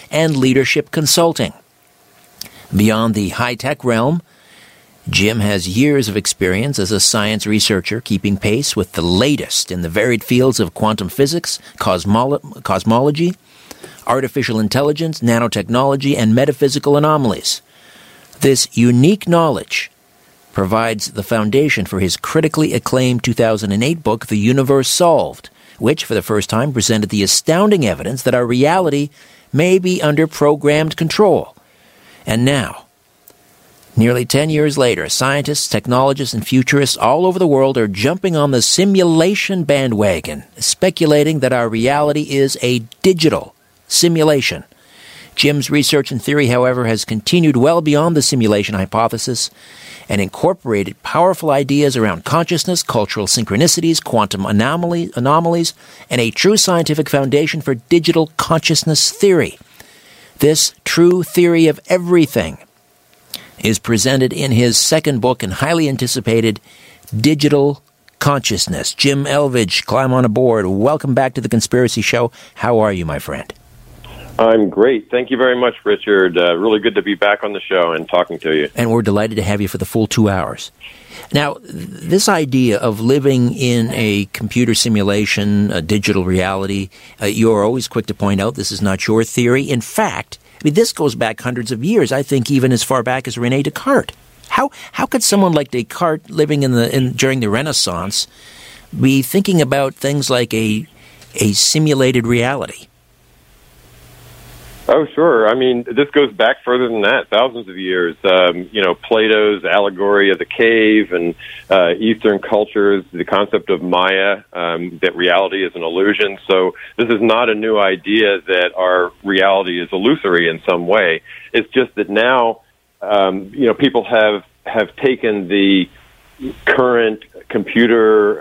and leadership consulting. Beyond the high-tech realm, Jim has years of experience as a science researcher, keeping pace with the latest in the varied fields of quantum physics, cosmology, artificial intelligence, nanotechnology, and metaphysical anomalies. This unique knowledge provides the foundation for his critically acclaimed 2008 book, The Universe Solved, which, for the first time, presented the astounding evidence that our reality may be under programmed control. And now, nearly 10 years later, scientists, technologists, and futurists all over the world are jumping on the simulation bandwagon, speculating that our reality is a digital simulation. Jim's research and theory, however, has continued well beyond the simulation hypothesis and incorporated powerful ideas around consciousness, cultural synchronicities, quantum anomalies, and a true scientific foundation for digital consciousness theory. This true theory of everything is presented in his second book and highly anticipated Digital Consciousness. Jim Elvidge, climb on aboard. Welcome back to The Conspiracy Show. How are you, my friend? I'm great. Thank you very much, Richard. Really good to be back on the show and talking to you. And we're delighted to have you for the full 2 hours. Now, this idea of living in a computer simulation, a digital reality, you're always quick to point out this is not your theory. In fact, this goes back hundreds of years, I think even as far back as René Descartes. How could someone like Descartes living during the Renaissance be thinking about things like a simulated reality? Oh, sure. I mean, this goes back further than that, thousands of years. Plato's allegory of the cave and Eastern cultures, the concept of Maya, that reality is an illusion. So this is not a new idea that our reality is illusory in some way. It's just that now, people have taken the current computer,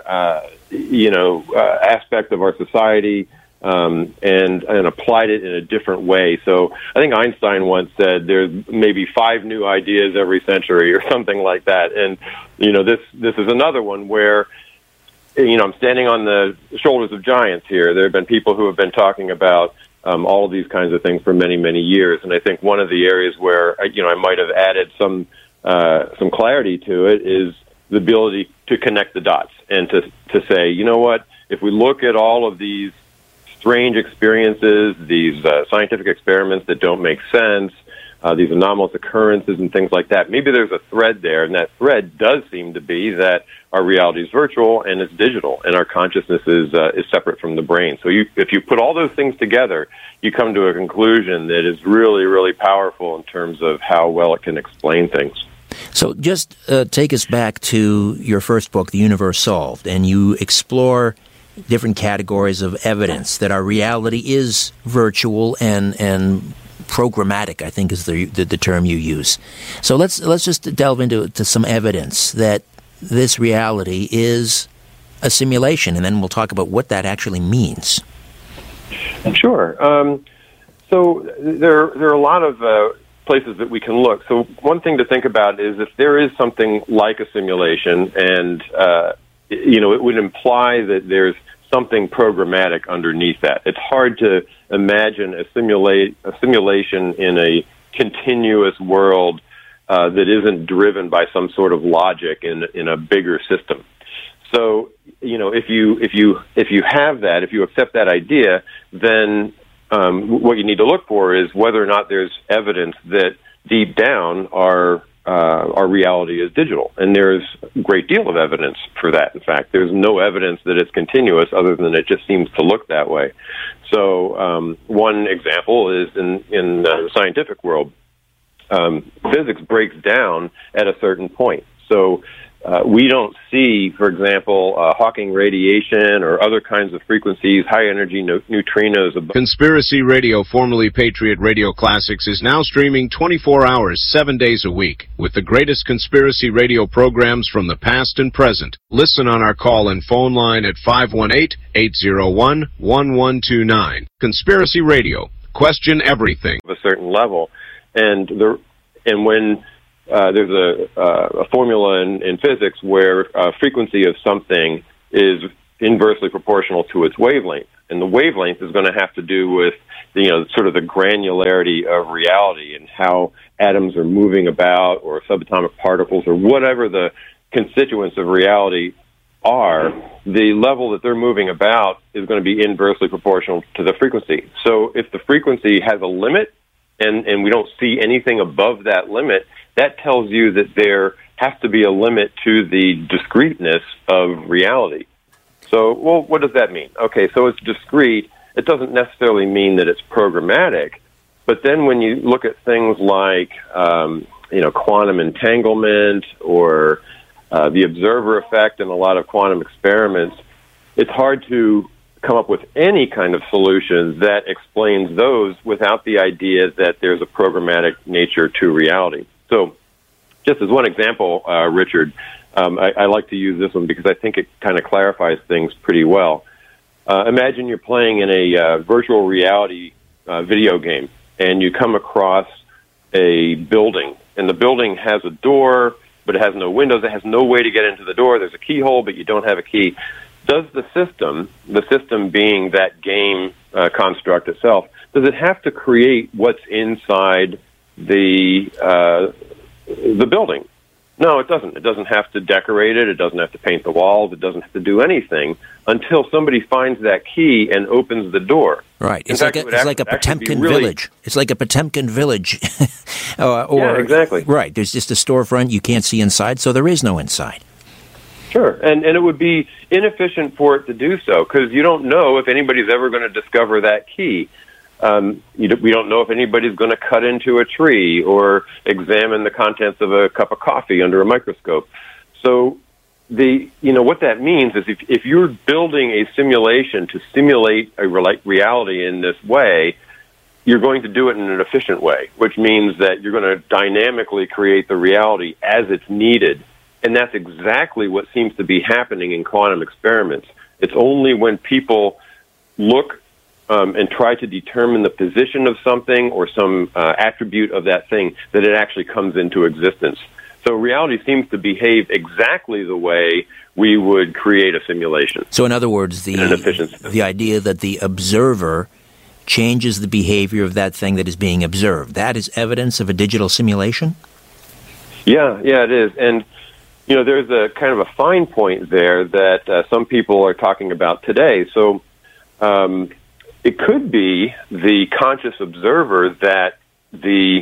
aspect of our society, and applied it in a different way. So I think Einstein once said there's maybe 5 new ideas every century or something like that. And, this is another one where, I'm standing on the shoulders of giants here. There have been people who have been talking about all of these kinds of things for many, many years. And I think one of the areas where, I might have added some clarity to it is the ability to connect the dots and to say, you know what, if we look at all of these strange experiences, these scientific experiments that don't make sense, these anomalous occurrences and things like that, maybe there's a thread there, and that thread does seem to be that our reality is virtual and it's digital, and our consciousness is separate from the brain. So if you put all those things together, you come to a conclusion that is really, really powerful in terms of how well it can explain things. So just take us back to your first book, The Universe Solved, and you explore different categories of evidence that our reality is virtual and programmatic, I think is the term you use. So let's just delve into some evidence that this reality is a simulation, and then we'll talk about what that actually means. Sure. So there are a lot of places that we can look. So one thing to think about is if there is something like a simulation, and it would imply that there's something programmatic underneath that. It's hard to imagine a simulation in a continuous world that isn't driven by some sort of logic in a bigger system. So, if you have that, if you accept that idea, then what you need to look for is whether or not there's evidence that deep down our reality is digital. And there's a great deal of evidence for that. In fact, there's no evidence that it's continuous other than it just seems to look that way. So one example is in the scientific world. Physics breaks down at a certain point. So we don't see, for example, Hawking radiation or other kinds of frequencies, high-energy neutrinos. Conspiracy Radio, formerly Patriot Radio Classics, is now streaming 24 hours, 7 days a week, with the greatest conspiracy radio programs from the past and present. Listen on our call and phone line at 518-801-1129. Conspiracy Radio. Question everything. Of a certain level. And when there's a formula in physics where frequency of something is inversely proportional to its wavelength. And the wavelength is going to have to do with, sort of the granularity of reality and how atoms are moving about, or subatomic particles, or whatever the constituents of reality are. The level that they're moving about is going to be inversely proportional to the frequency. So if the frequency has a limit and we don't see anything above that limit, that tells you that there has to be a limit to the discreteness of reality. So, well, what does that mean? Okay, so it's discrete. It doesn't necessarily mean that it's programmatic. But then when you look at things like, quantum entanglement or the observer effect in a lot of quantum experiments, it's hard to come up with any kind of solution that explains those without the idea that there's a programmatic nature to reality. So just as one example, Richard, I like to use this one because I think it kind of clarifies things pretty well. Imagine you're playing in a virtual reality video game, and you come across a building, and the building has a door, but it has no windows. It has no way to get into the door. There's a keyhole, but you don't have a key. Does the system being that game construct itself, does it have to create what's inside the building? No, it doesn't. It doesn't have to decorate it. It doesn't have to paint the walls. It doesn't have to do anything until somebody finds that key and opens the door. Right. It's like a Potemkin village. It's like a Potemkin village. Yeah, exactly. Right. There's just a storefront. You can't see inside, so there is no inside. Sure. And it would be inefficient for it to do so because you don't know if anybody's ever going to discover that key. We don't know if anybody's going to cut into a tree or examine the contents of a cup of coffee under a microscope. So what that means is if you're building a simulation to simulate a reality in this way, you're going to do it in an efficient way, which means that you're going to dynamically create the reality as it's needed. And that's exactly what seems to be happening in quantum experiments. It's only when people look and try to determine the position of something or some attribute of that thing that it actually comes into existence. So reality seems to behave exactly the way we would create a simulation. So in other words, the idea that the observer changes the behavior of that thing that is being observed, that is evidence of a digital simulation? Yeah, it is. And there's a kind of a fine point there that some people are talking about today. So it could be the conscious observer that the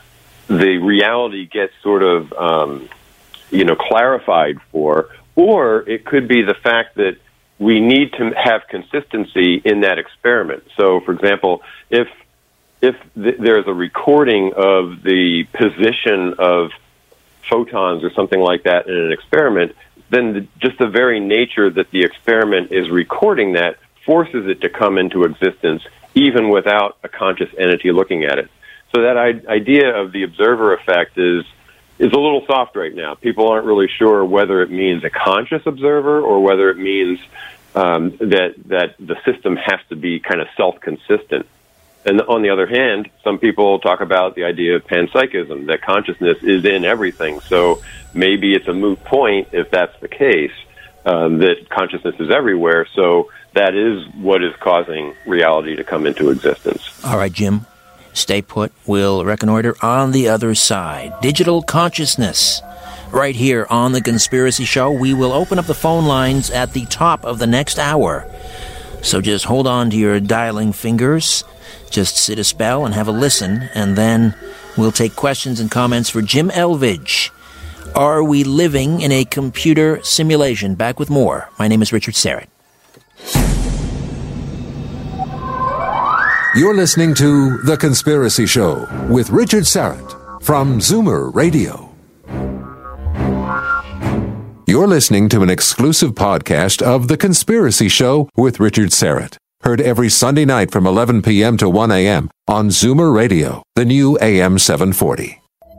reality gets sort of, clarified for, or it could be the fact that we need to have consistency in that experiment. So, for example, if there's a recording of the position of photons or something like that in an experiment, then just the very nature that the experiment is recording that forces it to come into existence even without a conscious entity looking at it. So that idea of the observer effect is a little soft right now. People aren't really sure whether it means a conscious observer or whether it means that the system has to be kind of self-consistent. And on the other hand, some people talk about the idea of panpsychism, that consciousness is in everything. So maybe it's a moot point if that's the case, that consciousness is everywhere. So that is what is causing reality to come into existence. All right, Jim, stay put. We'll reconnoiter on the other side. Digital consciousness. Right here on The Conspiracy Show. We will open up the phone lines at the top of the next hour. So just hold on to your dialing fingers. Just sit a spell and have a listen, and then we'll take questions and comments for Jim Elvidge. Are we living in a computer simulation? Back with more. My name is Richard Syrett. You're listening to The Conspiracy Show with Richard Syrett from Zoomer Radio. You're listening to an exclusive podcast of The Conspiracy Show with Richard Syrett. Heard every Sunday night from 11 p.m. to 1 a.m. on Zoomer Radio, the new AM 740.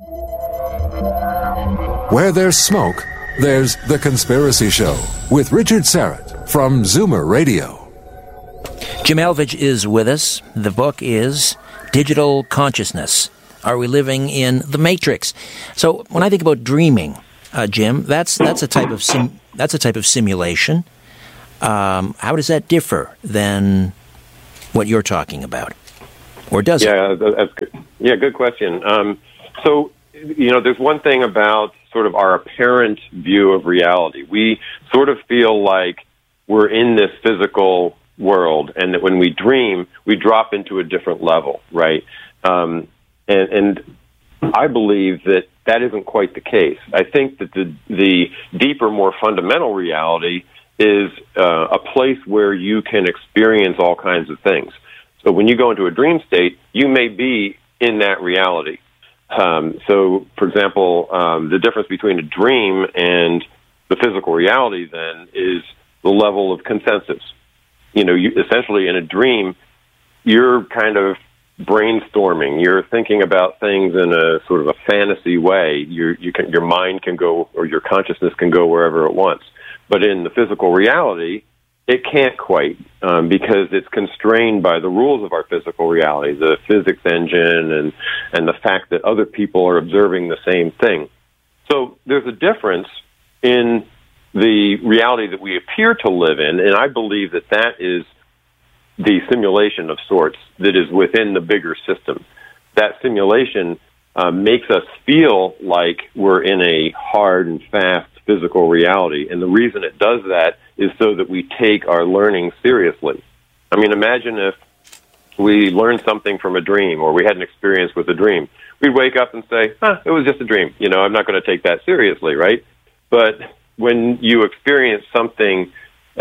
Where there's smoke, there's The Conspiracy Show with Richard Syrett from Zoomer Radio. Jim Elvidge is with us. The book is Digital Consciousness. Are we living in the Matrix? So when I think about dreaming, Jim, that's a type of simulation. How does that differ than what you're talking about? Or does it? Yeah, that's good. Yeah, good question. So, there's one thing about sort of our apparent view of reality. We sort of feel like we're in this physical world, and that when we dream, we drop into a different level, right? And I believe that isn't quite the case. I think that the deeper, more fundamental reality is a place where you can experience all kinds of things. So when you go into a dream state, you may be in that reality. So, for example, the difference between a dream and the physical reality then is the level of consensus. Essentially in a dream, you're kind of brainstorming. You're thinking about things in a sort of a fantasy way. Your mind can go, or your consciousness can go wherever it wants. But in the physical reality, it can't quite, because it's constrained by the rules of our physical reality, the physics engine and the fact that other people are observing the same thing. So there's a difference in the reality that we appear to live in, and I believe that is the simulation of sorts that is within the bigger system. That simulation makes us feel like we're in a hard and fast physical reality, and the reason it does that is so that we take our learning seriously. I mean, imagine if we learned something from a dream, or we had an experience with a dream. We'd wake up and say, it was just a dream. I'm not going to take that seriously, right? But when you experience something,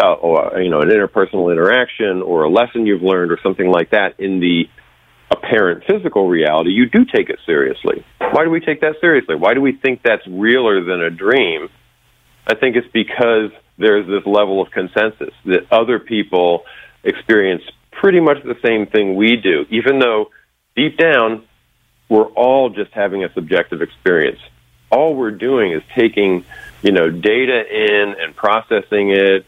or an interpersonal interaction, or a lesson you've learned, or something like that in the apparent physical reality, you do take it seriously. Why do we take that seriously? Why do we think that's realer than a dream? I think it's because there's this level of consensus that other people experience pretty much the same thing we do, even though deep down we're all just having a subjective experience. All we're doing is taking, data in and processing it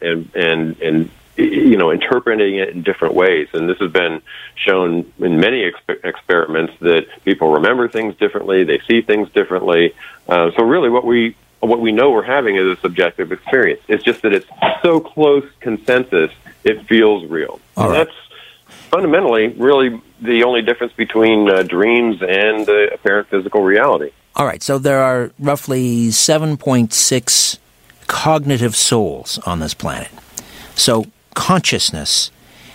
and interpreting it in different ways. And this has been shown in many experiments that people remember things differently, they see things differently. So really what we know we're having is a subjective experience. It's just that it's so close consensus, it feels real. All right. That's fundamentally really the only difference between dreams and apparent physical reality. All right, so there are roughly 7.6 cognitive souls on this planet. So consciousness,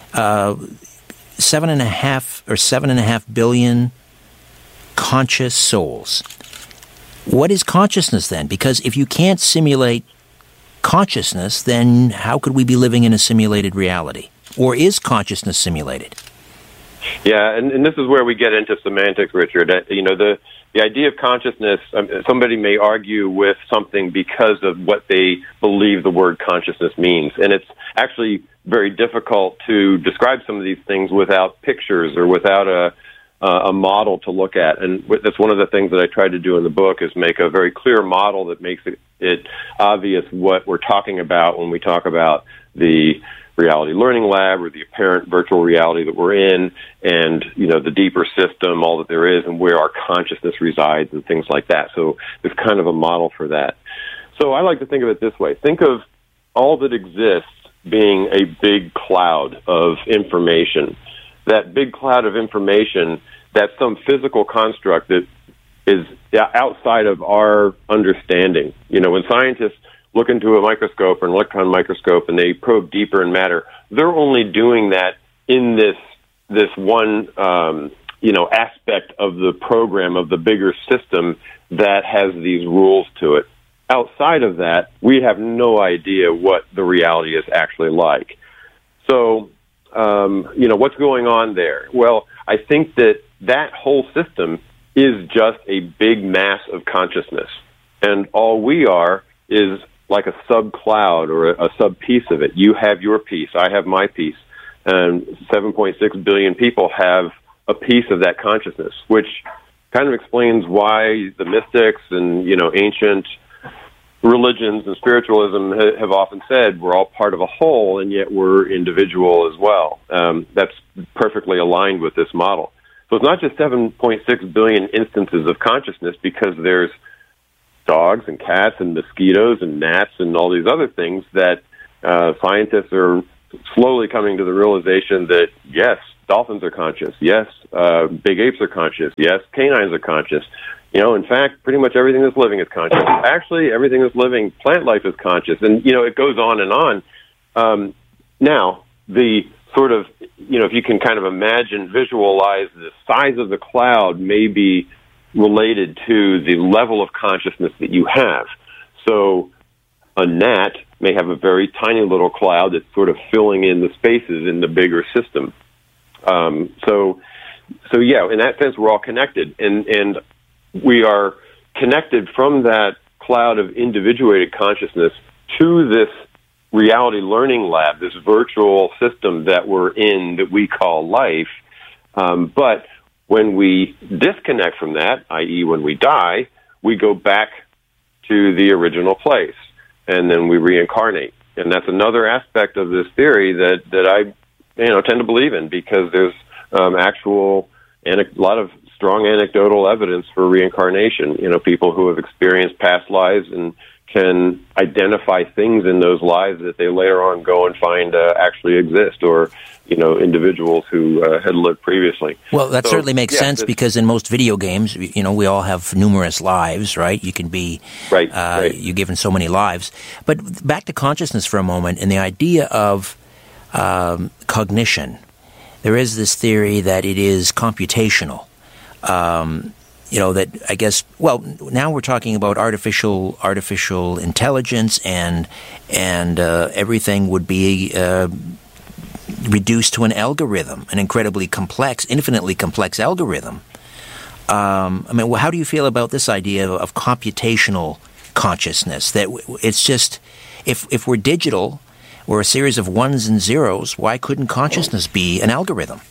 7.5 billion conscious souls. What is consciousness then? Because if you can't simulate consciousness, then how could we be living in a simulated reality? Or is consciousness simulated? Yeah, and this is where we get into semantics, Richard. The idea of consciousness, somebody may argue with something because of what they believe the word consciousness means. And it's actually very difficult to describe some of these things without pictures or without a model to look at. And that's one of the things that I tried to do in the book, is make a very clear model that makes it obvious what we're talking about when we talk about the Reality Learning Lab, or the apparent virtual reality that we're in, and the deeper system, all that there is, and where our consciousness resides, and things like that. So there's kind of a model for that. So I like to think of it this way: think of all that exists being a big cloud of information. That big cloud of information, that's some physical construct that is outside of our understanding. When scientists look into a microscope or an electron microscope and they probe deeper in matter, they're only doing that in this one aspect of the program of the bigger system that has these rules to it. Outside of that, we have no idea what the reality is actually like. So, what's going on there? Well, I think that whole system is just a big mass of consciousness, and all we are is like a sub-cloud or a sub-piece of it. You have your piece, I have my piece, and 7.6 billion people have a piece of that consciousness, which kind of explains why the mystics and, ancient religions and spiritualism have often said we're all part of a whole, and yet we're individual as well. That's perfectly aligned with this model. So it's not just 7.6 billion instances of consciousness, because there's dogs and cats and mosquitoes and gnats and all these other things that Scientists are slowly coming to the realization that, yes, dolphins are conscious. Yes, big apes are conscious. Yes, canines are conscious. In fact, pretty much everything that's living is conscious. Actually, everything that's living, plant life is conscious. And, it goes on and on. Now, the sort of, if you can kind of imagine, visualize the size of the cloud may be related to the level of consciousness that you have. So a gnat may have a very tiny little cloud that's sort of filling in the spaces in the bigger system. So yeah, in that sense, we're all connected. And we are connected from that cloud of individuated consciousness to this reality learning lab, this virtual system that we're in that we call life. But when we disconnect from that, i.e. when we die, we go back to the original place, and then we reincarnate. And that's another aspect of this theory that I tend to believe in, because there's actual and a lot of strong anecdotal evidence for reincarnation. People who have experienced past lives and can identify things in those lives that they later on go and find actually exist, or individuals who had lived previously. Well, that certainly makes sense, because in most video games, we all have numerous lives, right? You can be right. You're given so many lives. But back to consciousness for a moment, and the idea of cognition. There is this theory that it is computational. That I guess, now we're talking about artificial intelligence, and everything would be reduced to an algorithm, an incredibly complex, infinitely complex algorithm. How do you feel about this idea of computational consciousness? That it's just, if we're digital, we're a series of ones and zeros, why couldn't consciousness be an algorithm?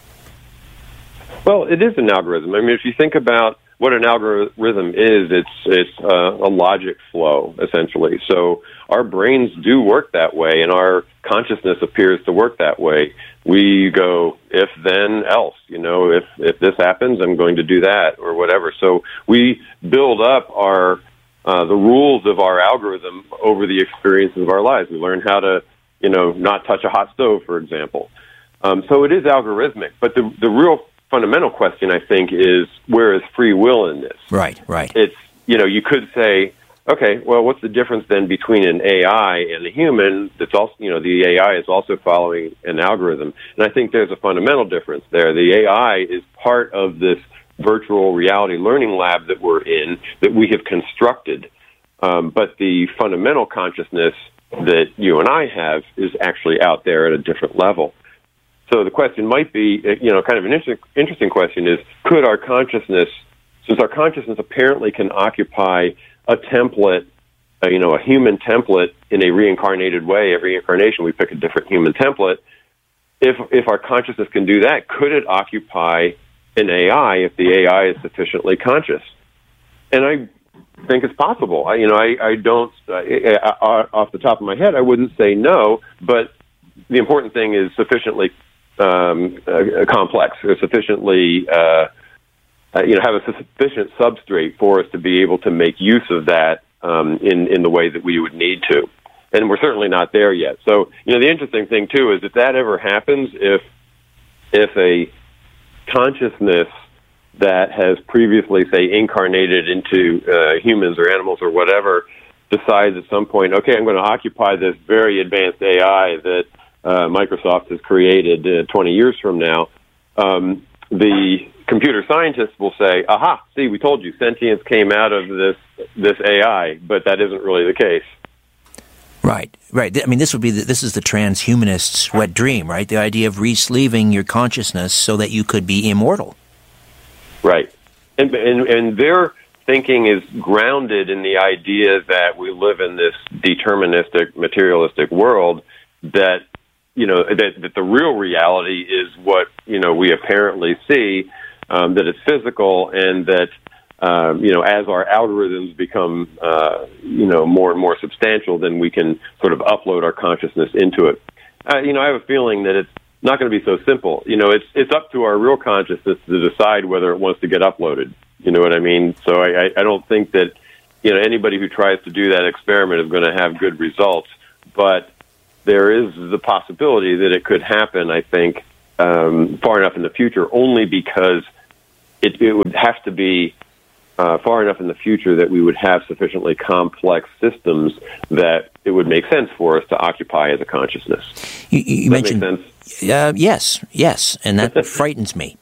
Well, it is an algorithm. If you think about what an algorithm is, it's a logic flow, essentially. So our brains do work that way, and our consciousness appears to work that way. We go, if, then, else. If this happens, I'm going to do that, or whatever. So we build up the rules of our algorithm over the experiences of our lives. We learn how to, not touch a hot stove, for example. So it is algorithmic, but the real fundamental question, I think, is where is free will in this? Right. It's, you could say, okay, well, what's the difference then between an AI and a human that's also, the AI is also following an algorithm. And I think there's a fundamental difference there. The AI is part of this virtual reality learning lab that we're in, that we have constructed. But the fundamental consciousness that you and I have is actually out there at a different level. So the question might be, kind of an interesting question is, could our consciousness, since our consciousness apparently can occupy a template, a human template in a reincarnated way, every incarnation we pick a different human template, if our consciousness can do that, could it occupy an AI if the AI is sufficiently conscious? And I think it's possible. I don't, off the top of my head, I wouldn't say no, but the important thing is sufficiently complex, or sufficiently, have a sufficient substrate for us to be able to make use of that in the way that we would need to. And we're certainly not there yet. So, the interesting thing, too, is if that ever happens, if a consciousness that has previously, say, incarnated into humans or animals or whatever, decides at some point, okay, I'm going to occupy this very advanced AI that Microsoft has created 20 years from now, the computer scientists will say, aha, see, we told you, sentience came out of this AI, but that isn't really the case. Right. This is the transhumanist's wet dream, right? The idea of re-sleeving your consciousness so that you could be immortal. Right. And their thinking is grounded in the idea that we live in this deterministic, materialistic world, that that the real reality is what, we apparently see, that it's physical, and that, as our algorithms become, more and more substantial, then we can sort of upload our consciousness into it. I have a feeling that it's not going to be so simple. It's up to our real consciousness to decide whether it wants to get uploaded. You know what I mean? So I don't think that, anybody who tries to do that experiment is going to have good results, but there is the possibility that it could happen, I think, far enough in the future, only because it would have to be far enough in the future that we would have sufficiently complex systems that it would make sense for us to occupy as a consciousness. You mentioned, make sense? Yes, and that frightens me.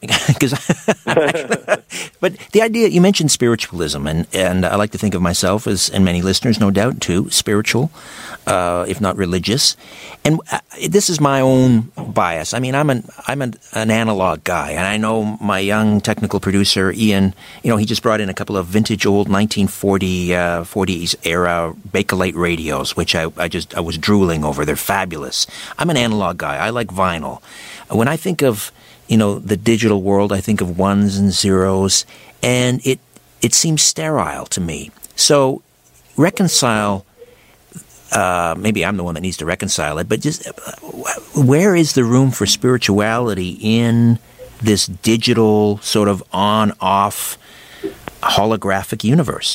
But the idea, you mentioned spiritualism, and I like to think of myself as, and many listeners, no doubt, too, spiritual, if not religious. And this is my own bias. I mean, I'm an analog guy, and I know my young technical producer, Ian, he just brought in a couple of vintage old 1940s era Bakelite radios, which I was drooling over. They're fabulous. I'm an analog guy. I like vinyl. When I think of the digital world, I think of ones and zeros, and it seems sterile to me. So reconcile, maybe I'm the one that needs to reconcile it, but just where is the room for spirituality in this digital sort of on-off holographic universe?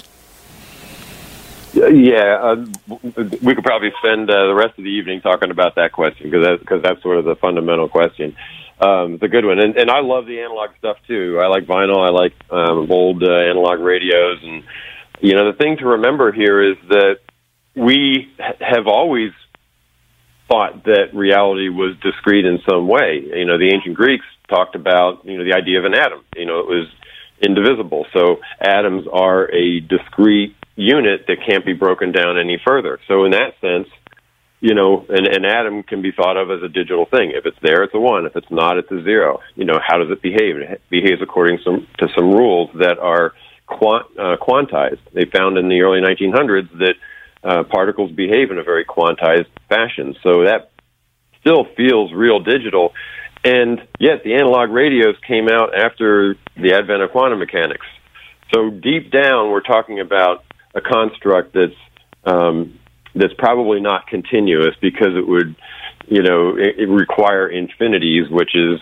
Yeah, we could probably spend the rest of the evening talking about that question because that's sort of the fundamental question. It's a good one, and I love the analog stuff too. I like vinyl. I like old analog radios, and the thing to remember here is that we have always thought that reality was discrete in some way. The ancient Greeks talked about the idea of an atom. It was indivisible. So atoms are a discrete unit that can't be broken down any further. So in that sense, an atom can be thought of as a digital thing. If it's there, it's a 1. If it's not, it's a 0. How does it behave? It behaves according to some rules that are quantized. They found in the early 1900s that particles behave in a very quantized fashion. So that still feels real digital. And yet the analog radios came out after the advent of quantum mechanics. So deep down, we're talking about a construct that's probably not continuous because it would, it require infinities, which is,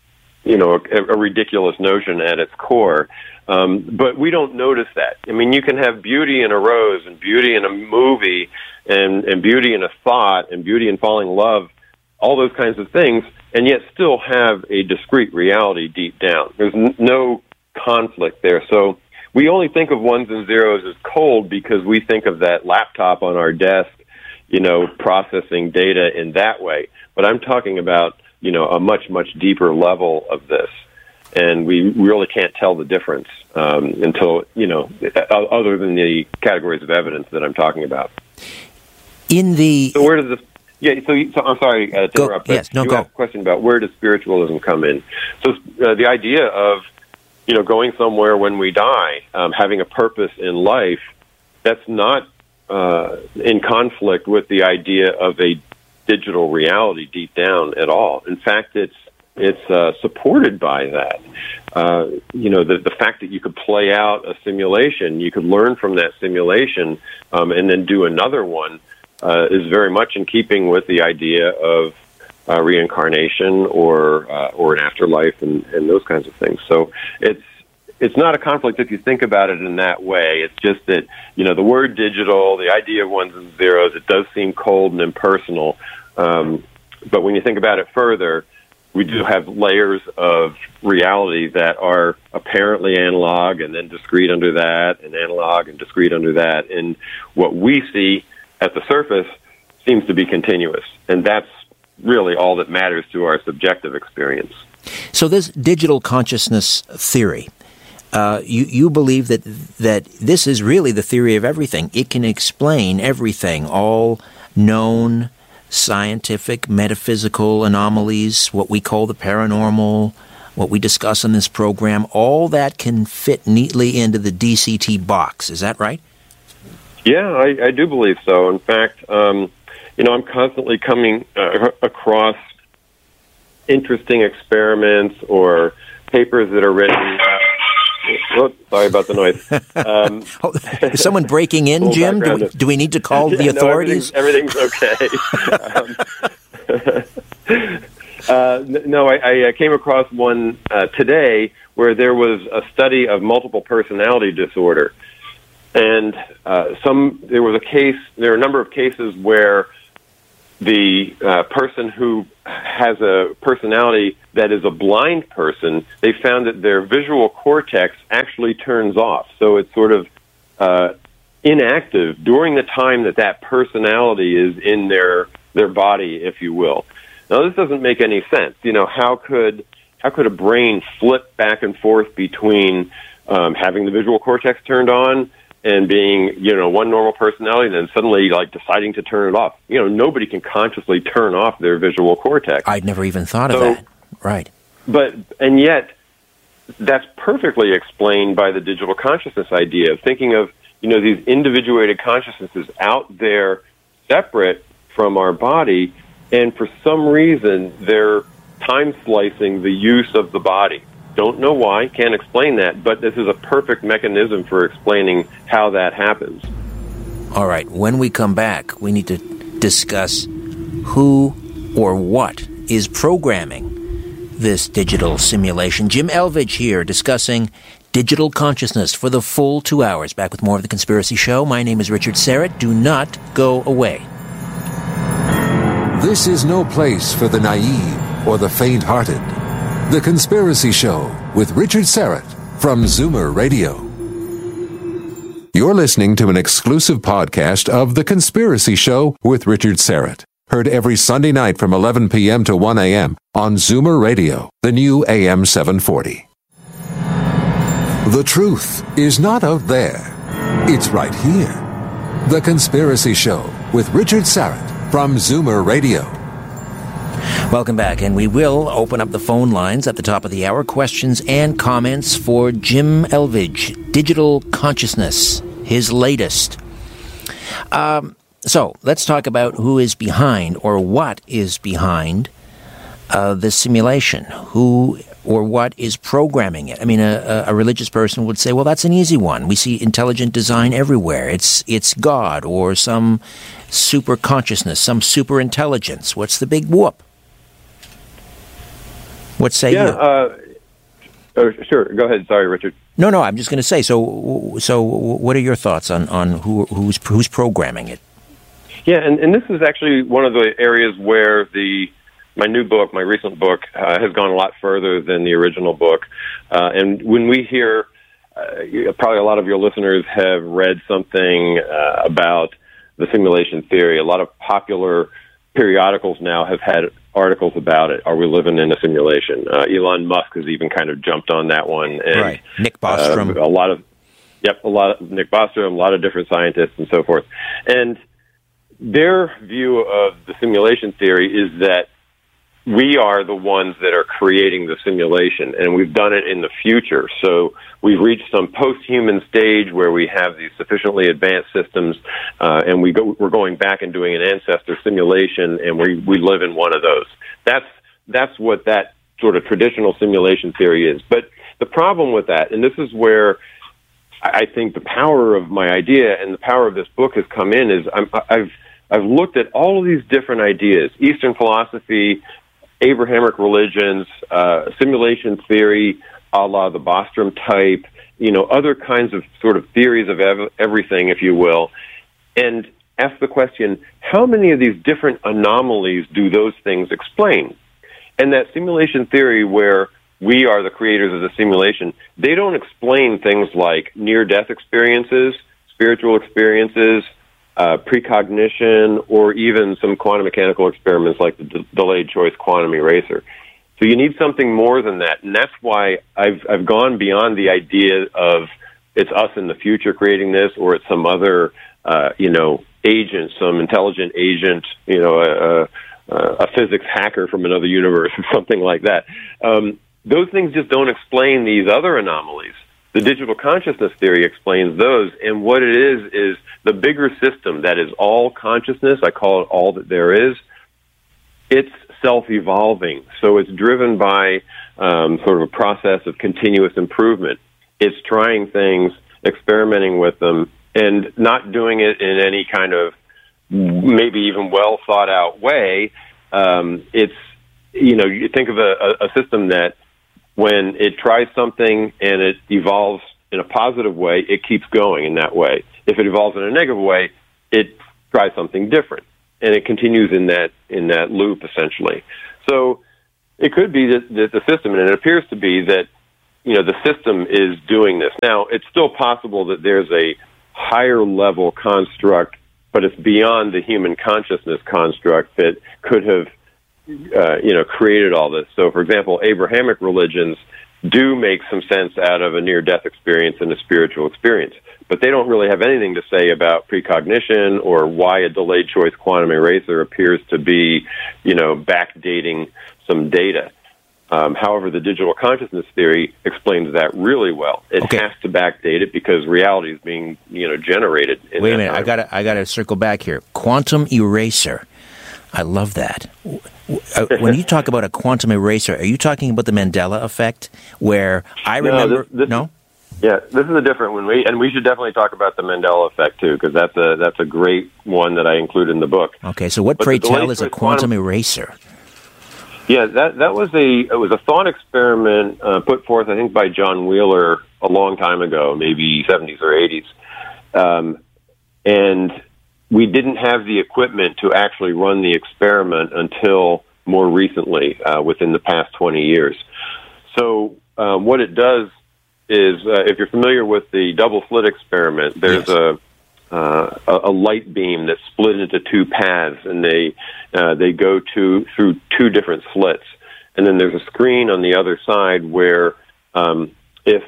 a ridiculous notion at its core. But we don't notice that. I mean, you can have beauty in a rose and beauty in a movie and beauty in a thought and beauty in falling in love, all those kinds of things, and yet still have a discrete reality deep down. There's no conflict there. So we only think of ones and zeros as cold because we think of that laptop on our desk, processing data in that way. But I'm talking about, a much, much deeper level of this. And we really can't tell the difference until, other than the categories of evidence that I'm talking about. So where does this... Yeah, so I'm sorry to interrupt, but yes, no, you go. asked a question about where does spiritualism come in. So the idea of, going somewhere when we die, having a purpose in life, that's not in conflict with the idea of a digital reality deep down at all. In fact, it's supported by that. The fact that you could play out a simulation, you could learn from that simulation, and then do another one, is very much in keeping with the idea of reincarnation or an afterlife and those kinds of things. So it's not a conflict if you think about it in that way. It's just that, the word digital, the idea of ones and zeros, it does seem cold and impersonal. But when you think about it further, we do have layers of reality that are apparently analog and then discrete under that, and analog and discrete under that. And what we see at the surface seems to be continuous. And that's really all that matters to our subjective experience. So this digital consciousness theory, you believe that this is really the theory of everything. It can explain everything, all known scientific, metaphysical anomalies, what we call the paranormal, what we discuss in this program, all that can fit neatly into the DCT box. Is that right? Yeah, I do believe so. In fact, I'm constantly coming across interesting experiments or papers that are written. Sorry about the noise. Is someone breaking in, Jim? Do we need to call the authorities? No, everything's okay. I came across one today where there was a study of multiple personality disorder. And there were a number of cases where the person who has a personality that is a blind person, they found that their visual cortex actually turns off. So it's sort of inactive during the time that personality is in their body, if you will. Now, this doesn't make any sense. How could a brain flip back and forth between having the visual cortex turned on and being, one normal personality, and then suddenly, deciding to turn it off? Nobody can consciously turn off their visual cortex. I'd never even thought of that. Right. And yet, that's perfectly explained by the digital consciousness idea of thinking of, these individuated consciousnesses out there separate from our body, and for some reason, they're time slicing the use of the body. Don't know why, can't explain that, but this is a perfect mechanism for explaining how that happens. All right, when we come back, we need to discuss who or what is programming this digital simulation. Jim Elvidge here discussing digital consciousness for the full 2 hours. Back with more of The Conspiracy Show. My name is Richard Syrett. Do not go away. This is no place for the naive or the faint-hearted. The Conspiracy Show with Richard Syrett from Zoomer Radio. You're listening to an exclusive podcast of The Conspiracy Show with Richard Syrett. Heard every Sunday night from 11 p.m. to 1 a.m. on Zoomer Radio, the new AM 740. The truth is not out there. It's right here. The Conspiracy Show with Richard Syrett from Zoomer Radio. Welcome back, and we will open up the phone lines at the top of the hour. Questions and comments for Jim Elvidge, Digital Consciousness, his latest. So let's talk about who is behind, or what is behind this simulation. Who or what is programming it? I mean, a religious person would say, well, that's an easy one. We see intelligent design everywhere. It's God or some super consciousness, some super intelligence. What's the big whoop? What say you? Sure. Go ahead. Sorry, Richard. No. I'm just going to say. So, what are your thoughts on who's programming it? Yeah, and this is actually one of the areas where my new book, my recent book, has gone a lot further than the original book. And when we hear, probably a lot of your listeners have read something about the simulation theory. A lot of popular periodicals now have had articles about it. Are we living in a simulation? Elon Musk has even kind of jumped on that one. And, right. Nick Bostrom. a lot of Nick Bostrom, a lot of different scientists and so forth. And their view of the simulation theory is that we are the ones that are creating the simulation, and we've done it in the future. So we've reached some post-human stage where we have these sufficiently advanced systems, and we're going back and doing an ancestor simulation, and we live in one of those. That's what that sort of traditional simulation theory is. But the problem with that, and this is where I think the power of my idea and the power of this book has come in, is I've looked at all of these different ideas: Eastern philosophy, Abrahamic religions, simulation theory, a la the Bostrom type, other kinds of sort of theories of everything, if you will, and ask the question, how many of these different anomalies do those things explain? And that simulation theory where we are the creators of the simulation, they don't explain things like near-death experiences, spiritual experiences, precognition, or even some quantum mechanical experiments like the delayed choice quantum eraser. So you need something more than that, and that's why I've gone beyond the idea of it's us in the future creating this, or it's some other agent, some intelligent agent, a physics hacker from another universe, or something like that. Those things just don't explain these other anomalies. The digital consciousness theory explains those, and what it is the bigger system that is all consciousness. I call it all that there is. It's self-evolving, so it's driven by sort of a process of continuous improvement. It's trying things, experimenting with them, and not doing it in any kind of maybe even well thought out way. It's, you think of a system that when it tries something and it evolves in a positive way, it keeps going in that way. If it evolves in a negative way, it tries something different. and it continues in that loop essentially. So it could be that the system, and it appears to be that, the system is doing this. Now, it's still possible that there's a higher level construct, but it's beyond the human consciousness construct that could have, created all this. So, for example, Abrahamic religions do make some sense out of a near-death experience and a spiritual experience, but they don't really have anything to say about precognition or why a delayed choice quantum eraser appears to be, backdating some data. However, the digital consciousness theory explains that really well. It has to backdate it because reality is being, generated. Wait a minute, I gotta circle back here. Quantum eraser. I love that. When you talk about a quantum eraser, are you talking about the Mandela effect, where I remember? No. Yeah, this is a different one. We should definitely talk about the Mandela effect too, because that's a great one that I include in the book. Okay, so what, pray tell, is a quantum eraser? Yeah, that was a thought experiment put forth, I think, by John Wheeler a long time ago, maybe 70s or 80s, and we didn't have the equipment to actually run the experiment until more recently, within the past 20 years. So what it does is, if you're familiar with the double slit experiment, there's a light beam that's split into two paths, and they go through two different slits, and then there's a screen on the other side where if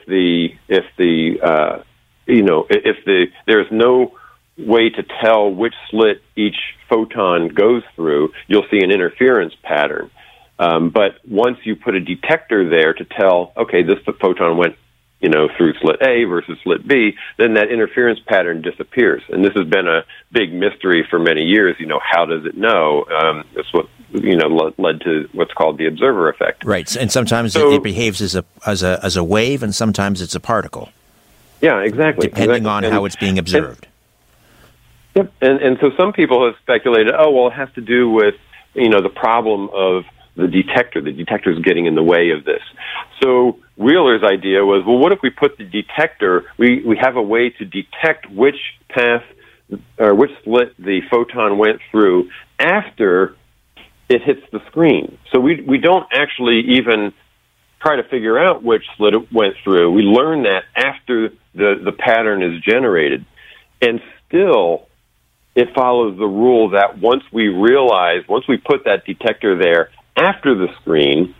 there's no way to tell which slit each photon goes through, you'll see an interference pattern. But once you put a detector there to tell, okay, this photon went through slit A versus slit B, then that interference pattern disappears. And this has been a big mystery for many years. How does it know? That's what, led to what's called the observer effect. Right. And sometimes it behaves as a wave, and sometimes it's a particle. Yeah, exactly. Depending on how it's being observed. Yep. And so some people have speculated, it has to do with, the problem of the detector. The detector is getting in the way of this. So Wheeler's idea was, well, what if we put the detector, we have a way to detect which path or which slit the photon went through after it hits the screen. So we don't actually even try to figure out which slit it went through. We learn that after the pattern is generated. And still, it follows the rule that once we put that detector there after the screen,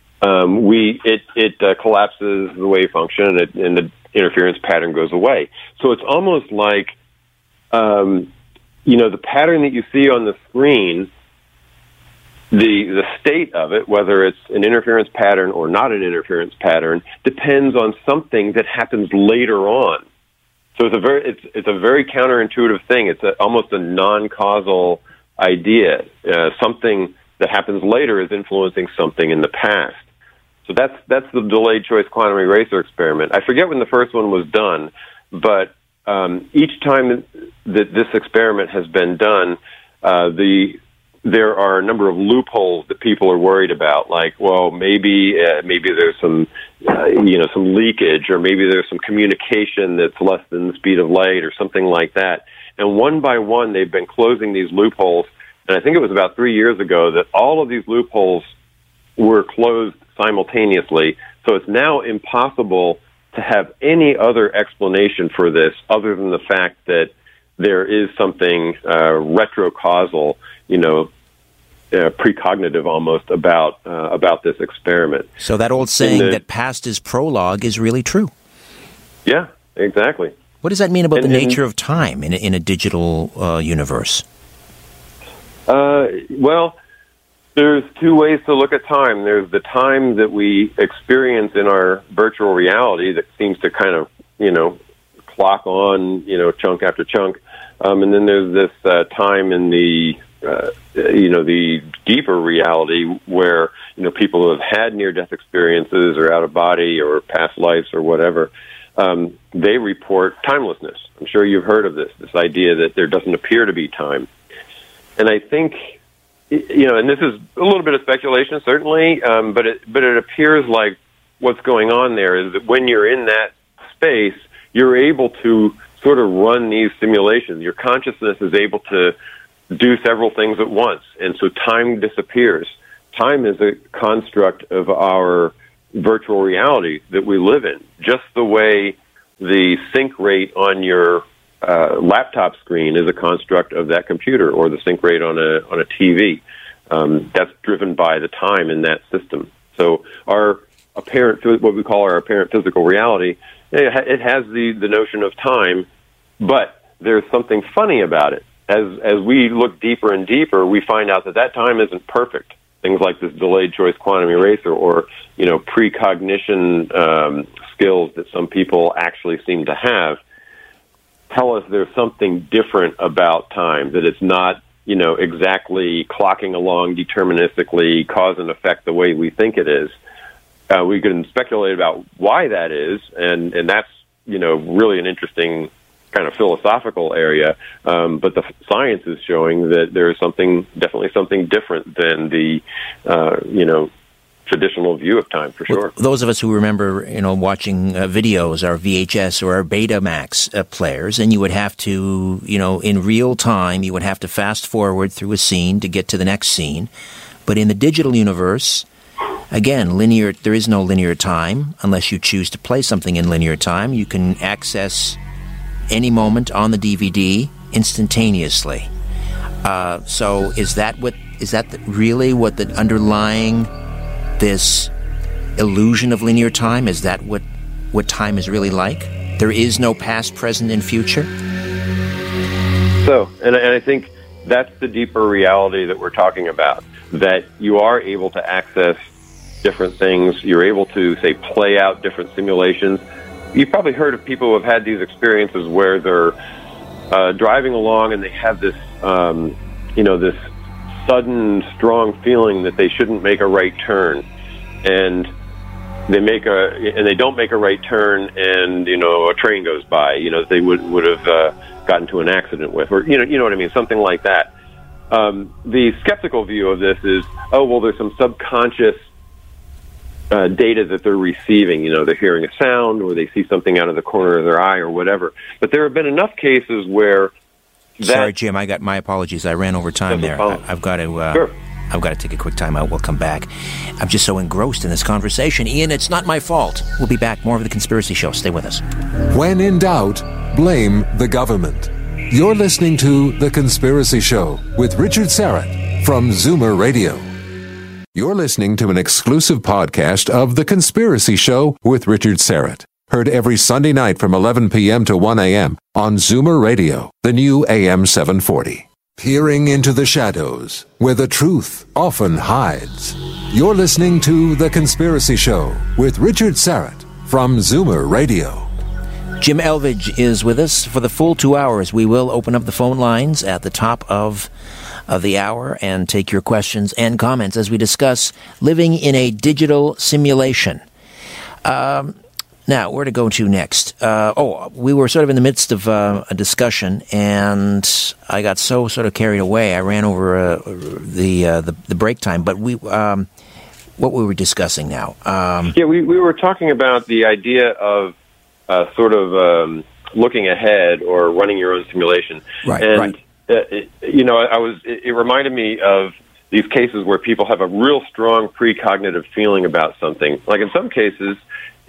it collapses the wave function, and the interference pattern goes away. So it's almost like, the pattern that you see on the screen, the state of it, whether it's an interference pattern or not an interference pattern, depends on something that happens later on. So it's a very counterintuitive thing. It's almost a non-causal idea. Something that happens later is influencing something in the past. So that's the delayed choice quantum eraser experiment. I forget when the first one was done, but each time that this experiment has been done, there are a number of loopholes that people are worried about. Like, well, maybe there's some some leakage, or maybe there's some communication that's less than the speed of light, or something like that. And one by one, they've been closing these loopholes. And I think it was about 3 years ago that all of these loopholes were closed simultaneously. So it's now impossible to have any other explanation for this other than the fact that there is something retrocausal, precognitive almost about this experiment. So that old saying that past is prologue is really true. Yeah, exactly. What does that mean about the nature of time in a digital universe? Well, there's two ways to look at time. There's the time that we experience in our virtual reality that seems to kind of, clock on, chunk after chunk. And then there's this time in the deeper reality where, people who have had near-death experiences or out-of-body or past lives or whatever, they report timelessness. I'm sure you've heard of this idea that there doesn't appear to be time. And I think, and this is a little bit of speculation, certainly, but it appears like what's going on there is that when you're in that space, you're able to sort of run these simulations. Your consciousness is able to do several things at once, and so time disappears. Time is a construct of our virtual reality that we live in, just the way the sync rate on your laptop screen is a construct of that computer, or the sync rate on a TV. That's driven by the time in that system. So our apparent, what we call our apparent physical reality, it has the notion of time, but there's something funny about it. As we look deeper and deeper, we find out that time isn't perfect. Things like this delayed choice quantum eraser, or precognition skills that some people actually seem to have, tell us there's something different about time, that it's not exactly clocking along deterministically, cause and effect the way we think it is. We can speculate about why that is, and that's really an interesting kind of philosophical area. But the science is showing that there's definitely something different than the traditional view of time, for sure. Well, those of us who remember, watching videos, our VHS or our Betamax players, and you would have to, in real time, you would have to fast forward through a scene to get to the next scene. But in the digital universe, again, there is no linear time unless you choose to play something in linear time. You can access any moment on the DVD instantaneously. So is that really what the underlying this illusion of linear time? Is that what time is really like? There is no past, present, and future? So, and I think that's the deeper reality that we're talking about, that you are able to access different things. You're able to, say, play out different simulations. You've probably heard of people who have had these experiences where they're driving along and they have this, this sudden, strong feeling that they shouldn't make a right turn, and they don't make a right turn, and a train goes by, they would have gotten to an accident with, or you know what I mean, something like that. The skeptical view of this is, there's some subconscious data that they're receiving. They're hearing a sound, or they see something out of the corner of their eye, or whatever. But there have been enough cases where Sorry, Jim, I got my apologies. I ran over time there. I've got to take a quick time out. We'll come back. I'm just so engrossed in this conversation. Ian, it's not my fault. We'll be back. More of The Conspiracy Show. Stay with us. When in doubt, blame the government. You're listening to The Conspiracy Show with Richard Syrett from Zoomer Radio. You're listening to an exclusive podcast of The Conspiracy Show with Richard Syrett. Heard every Sunday night from 11 p.m. to 1 a.m. on Zoomer Radio, the new AM 740. Peering into the shadows, where the truth often hides. You're listening to The Conspiracy Show with Richard Syrett from Zoomer Radio. Jim Elvidge is with us for the full 2 hours. We will open up the phone lines at the top of the hour and take your questions and comments as we discuss living in a digital simulation. Now, where to go to next? We were sort of in the midst of a discussion, and I got so sort of carried away. I ran over the break time. But what we were discussing now? We were talking about the idea of looking ahead or running your own simulation. Right. And it reminded me of these cases where people have a real strong precognitive feeling about something. Like in some cases,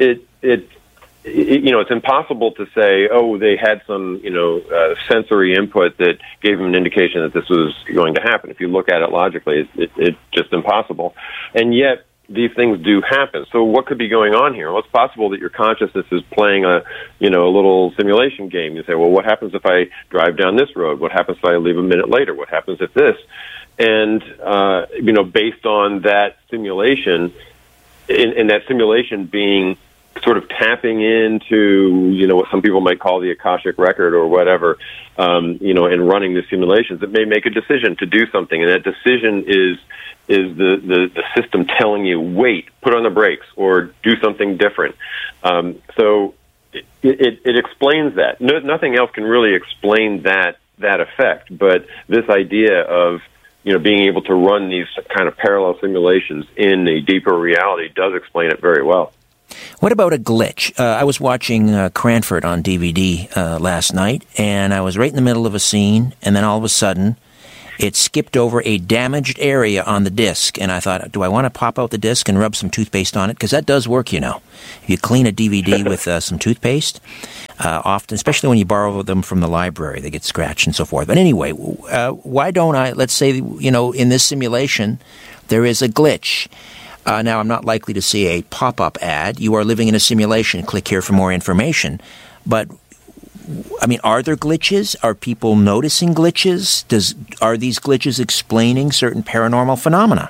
it's impossible to say, they had some, sensory input that gave them an indication that this was going to happen. If you look at it logically, it's just impossible. And yet, these things do happen. So what could be going on here? Well, it's possible that your consciousness is playing a little simulation game. You say, well, what happens if I drive down this road? What happens if I leave a minute later? What happens if this? And, based on that simulation, in that simulation being sort of tapping into, what some people might call the Akashic record or whatever, and running the simulations, it may make a decision to do something. And that decision is the system telling you, wait, put on the brakes, or do something different. So it explains that. Nothing else can really explain that effect, but this idea of being able to run these kind of parallel simulations in a deeper reality does explain it very well. What about a glitch? I was watching Cranford on DVD last night, and I was right in the middle of a scene, and then all of a sudden, it skipped over a damaged area on the disc, and I thought, do I want to pop out the disc and rub some toothpaste on it? Because that does work, you know. If you clean a DVD with some toothpaste, often, especially when you borrow them from the library, they get scratched and so forth. But anyway, why don't I, let's say, you know, in this simulation, there is a glitch. Now, I'm not likely to see a pop-up ad. You are living in a simulation. Click here for more information. But I mean, are there glitches? Are people noticing glitches? Are these glitches explaining certain paranormal phenomena?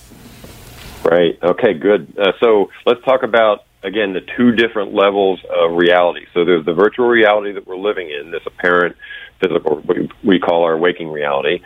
Right. Okay, good. So let's talk about, again, the two different levels of reality. So there's the virtual reality that we're living in, this apparent physical, what we call our waking reality.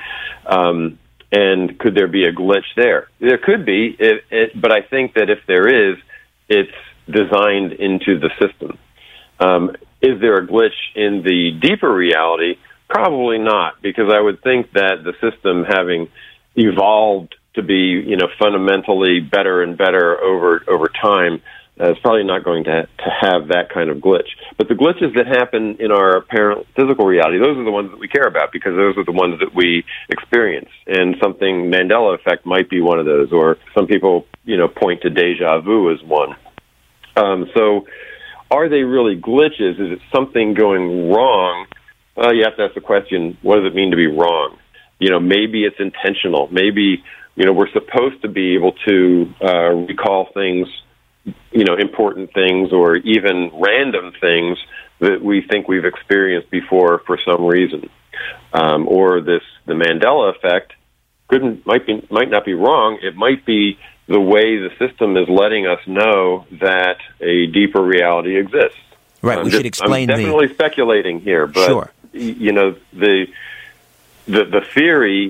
And could there be a glitch there? There could be, but I think that if there is, it's designed into the system. Is there a glitch in the deeper reality? Probably not, because I would think that the system, having evolved to be, you know, fundamentally better and better over time, is probably not going to have that kind of glitch. But the glitches that happen in our apparent physical reality, those are the ones that we care about, because those are the ones that we experience. And something, Mandela effect might be one of those, or some people, you know, point to deja vu as one. So are they really glitches? Is it something going wrong? Well, you have to ask the question, what does it mean to be wrong? You know, maybe it's intentional. Maybe, you know, we're supposed to be able to recall things, you know, important things or even random things that we think we've experienced before for some reason. Or the Mandela effect might not be wrong. It might be the way the system is letting us know that a deeper reality exists. Right, we should explain. I'm definitely speculating here, but sure. You know, the theory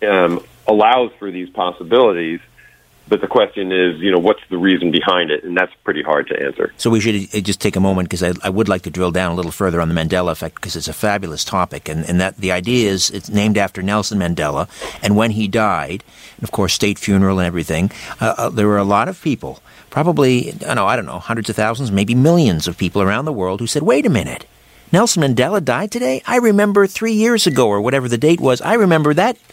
allows for these possibilities, but the question is, you know, what's the reason behind it? And that's pretty hard to answer. So we should just take a moment, because I would like to drill down a little further on the Mandela effect, because it's a fabulous topic. And that the idea is it's named after Nelson Mandela. And when he died, and of course, state funeral and everything, there were a lot of people, probably, I don't know, hundreds of thousands, maybe millions of people around the world who said, wait a minute, Nelson Mandela died today? I remember 3 years ago, or whatever the date was. I remember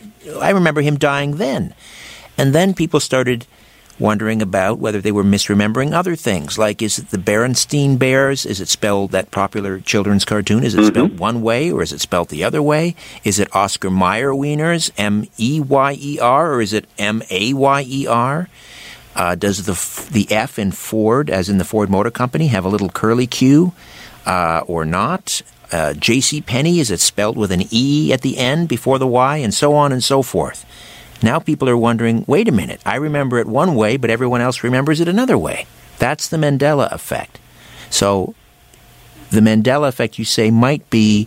him dying then. And then people started wondering about whether they were misremembering other things, like, is it the Berenstain Bears? Is it spelled, that popular children's cartoon? Is it spelled one way, or is it spelled the other way? Is it Oscar Mayer Wieners, M-E-Y-E-R, or is it M-A-Y-E-R? Does the F in Ford, as in the Ford Motor Company, have a little curly Q or not? J.C. Penney, is it spelled with an E at the end before the Y, and so on and so forth? Now people are wondering, wait a minute, I remember it one way, but everyone else remembers it another way. That's the Mandela effect. So the Mandela effect, you say, might be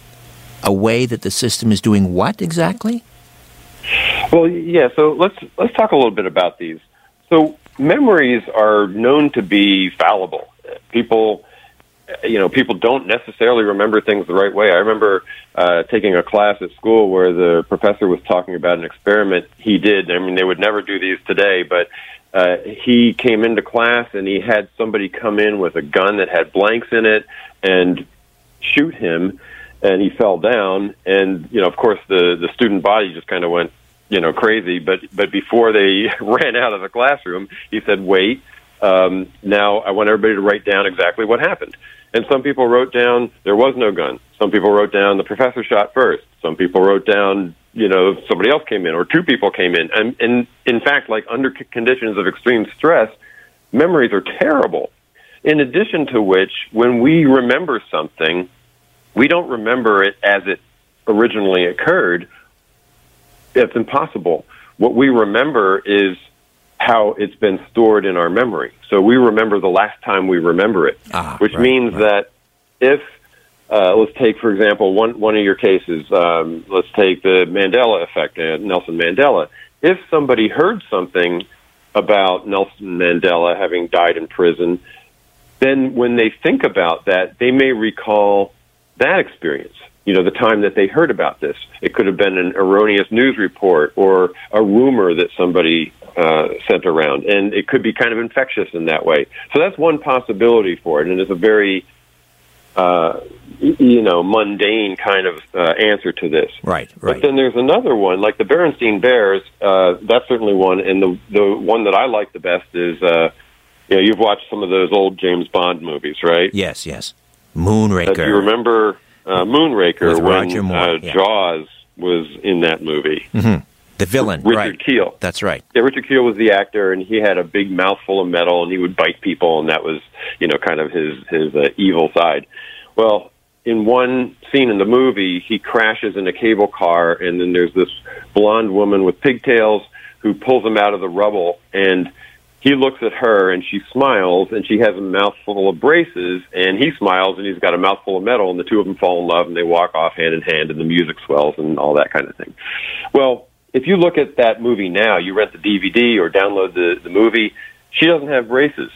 a way that the system is doing what exactly? Well, yeah, so let's talk a little bit about these. So memories are known to be fallible. People don't necessarily remember things the right way. I remember taking a class at school where the professor was talking about an experiment he did. I mean, they would never do these today, but he came into class and he had somebody come in with a gun that had blanks in it and shoot him, and he fell down. And, you know, of course, the student body just kind of went, you know, crazy. But before they ran out of the classroom, he said, wait, now I want everybody to write down exactly what happened. And some people wrote down there was no gun. Some people wrote down the professor shot first. Some people wrote down, you know, somebody else came in, or two people came in. And in fact, like, under conditions of extreme stress, memories are terrible. In addition to which, when we remember something, we don't remember it as it originally occurred. It's impossible. What we remember is how it's been stored in our memory. So we remember the last time we remember it, which means that if, let's take, for example, one of your cases, let's take the Mandela effect, Nelson Mandela. If somebody heard something about Nelson Mandela having died in prison, then when they think about that, they may recall that experience. You know, the time that they heard about this. It could have been an erroneous news report or a rumor that somebody sent around, and it could be kind of infectious in that way. So that's one possibility for it, and it's a very mundane kind of answer to this. Right. But then there's another one, like the Berenstain Bears. That's certainly one, and the one that I like the best is, you've watched some of those old James Bond movies, right? Yes. Moonraker. Do you remember Moonraker with Roger Moore, Jaws was in that movie? Mm-hmm. The villain, Richard Kiel. That's right. Yeah, Richard Kiel was the actor, and he had a big mouthful of metal, and he would bite people, and that was, kind of his evil side. Well, in one scene in the movie, he crashes in a cable car, and then there's this blonde woman with pigtails who pulls him out of the rubble, and he looks at her, and she smiles, and she has a mouthful of braces, and he smiles, and he's got a mouthful of metal, and the two of them fall in love, and they walk off hand in hand, and the music swells, and all that kind of thing. Well, if you look at that movie now, you rent the DVD or download the movie, she doesn't have braces.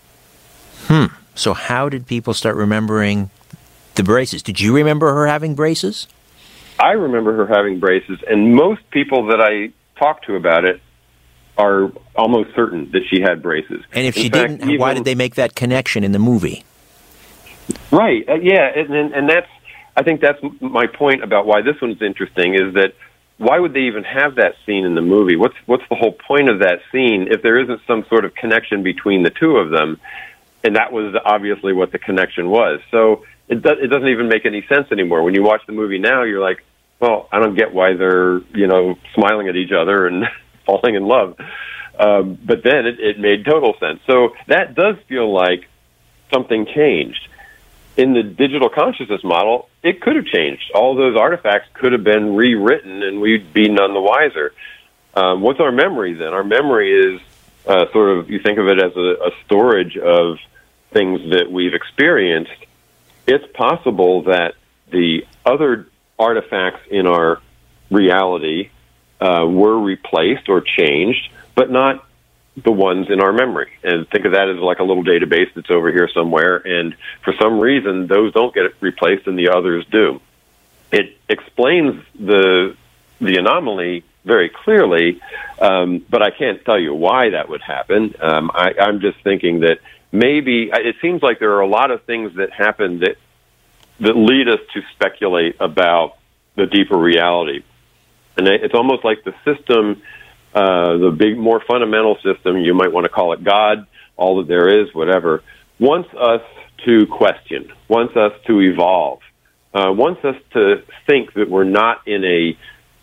So how did people start remembering the braces? Did you remember her having braces? I remember her having braces, and most people that I talk to about it are almost certain that she had braces. And if she didn't, why did they make that connection in the movie? Right, and that's, I think that's my point about why this one's interesting, is that why would they even have that scene in the movie? What's the whole point of that scene if there isn't some sort of connection between the two of them? And that was obviously what the connection was. So it doesn't even make any sense anymore. When you watch the movie now, you're like, well, I don't get why they're, smiling at each other and falling in love. But then it made total sense. So that does feel like something changed. In the digital consciousness model, it could have changed. All those artifacts could have been rewritten, and we'd be none the wiser. What's our memory then? Our memory is sort of, you think of it as a storage of things that we've experienced. It's possible that the other artifacts in our reality were replaced or changed, but not the ones in our memory. And think of that as like a little database that's over here somewhere, and for some reason those don't get replaced and the others do. It explains the anomaly very clearly, but I can't tell you why that would happen. I'm just thinking that maybe it seems like there are a lot of things that happen that lead us to speculate about the deeper reality. And it's almost like the system, the big, more fundamental system, you might want to call it God, all that there is, whatever, wants us to question, wants us to evolve, wants us to think that we're not in a,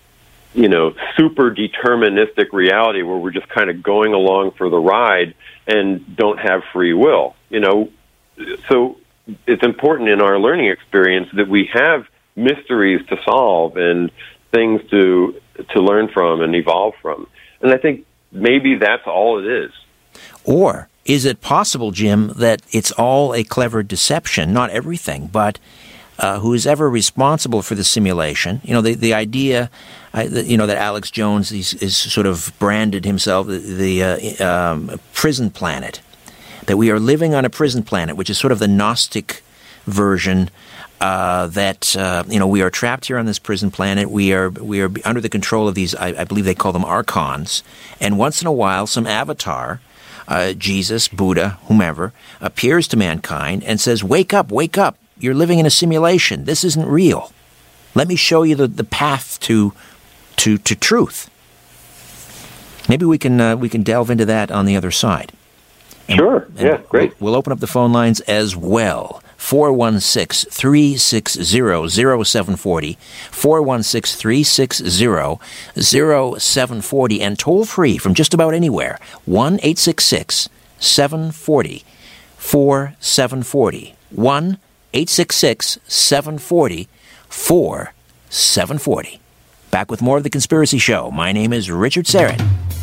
super deterministic reality where we're just kind of going along for the ride and don't have free will. So it's important in our learning experience that we have mysteries to solve and things to learn from and evolve from. And I think maybe that's all it is. Or is it possible, Jim, that it's all a clever deception, not everything, but who is ever responsible for the simulation? The idea, that Alex Jones is sort of branded himself the prison planet, that we are living on a prison planet, which is sort of the Gnostic version that we are trapped here on this prison planet. We are under the control of these, I believe they call them archons, and once in a while some avatar, Jesus, Buddha, whomever, appears to mankind and says, wake up, you're living in a simulation, this isn't real, let me show you the path to truth. Maybe we can delve into that on the other side. Sure, yeah, great. We'll open up the phone lines as well. 416-360-0740, 416-360-0740, and toll-free from just about anywhere, 1-866-740-4740, 1-866-740-4740. Back with more of The Conspiracy Show. My name is Richard Syrett.